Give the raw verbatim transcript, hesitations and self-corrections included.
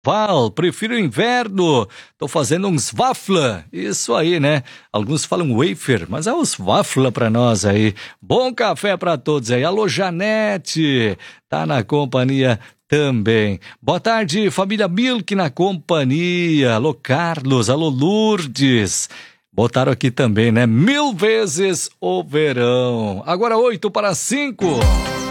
Val, prefiro o inverno. Tô fazendo uns waffle. Isso aí, né? Alguns falam wafer, mas é os waffle pra nós aí. Bom café pra todos aí. Alô, Janete. Tá na companhia também. Boa tarde, família Milk na companhia. Alô, Carlos. Alô, Lourdes. Botaram aqui também, né? Mil vezes o verão. Agora oito para cinco.